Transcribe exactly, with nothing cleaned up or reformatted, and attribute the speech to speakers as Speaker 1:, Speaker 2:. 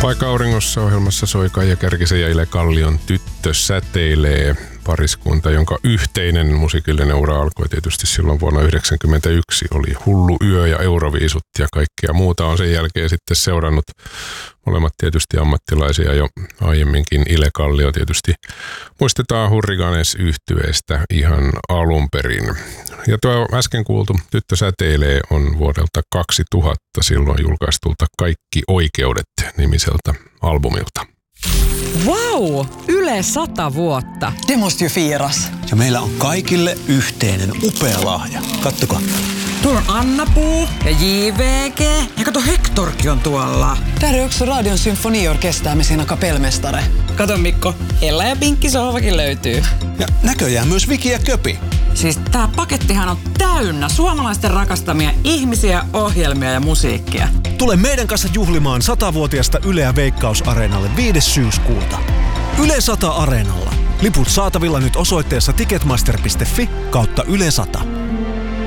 Speaker 1: Työpaikka auringossa -ohjelmassa soi Kaija Kärkisen ja Ile Kallion Tyttö säteilee, pariskunta, jonka yhteinen musiikillinen ura alkoi tietysti silloin vuonna yhdeksänkymmentäyksi. Oli Hullu yö ja Euroviisut ja kaikkea muuta on sen jälkeen sitten seurannut. Molemmat tietysti ammattilaisia jo aiemminkin. Ile Kallio tietysti muistetaan Hurriganes-yhtyeestä ihan alun perin. Ja tuo äsken kuultu Tyttö säteilee on vuodelta kaksituhatta silloin julkaistulta Kaikki oikeudet -nimiseltä albumilta.
Speaker 2: Wow! Yle sata vuotta.
Speaker 3: Det måste ju firas.
Speaker 4: Ja meillä on kaikille yhteinen upea lahja. Kattokaa.
Speaker 2: Tuolla on Anna-Puu ja J V G. Ja kato, Hektorkin on tuolla.
Speaker 3: Där är också Radion symfoniorkester med sina kapellmästare.
Speaker 2: Kato Mikko, Ella ja Pinkki sohvakin löytyy.
Speaker 4: Ja näköjään myös Viki ja Köpi.
Speaker 2: Siis tää pakettihan on täynnä suomalaisten rakastamia ihmisiä, ohjelmia ja musiikkia.
Speaker 5: Tule meidän kanssa juhlimaan satavuotiasta Yleä Veikkaus-areenalle viides syyskuuta. Yle sata Areenalla. Liput saatavilla nyt osoitteessa ticketmaster piste fi kautta Yle sata.